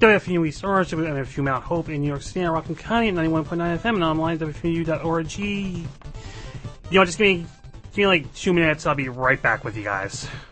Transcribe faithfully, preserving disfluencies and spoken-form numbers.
W F M U East Orange, W F M U Mount Hope in New York City, Rockland County at ninety-one point nine F M and online at W F M U dot org. You know, just give me, give me like two minutes, I'll be right back with you guys.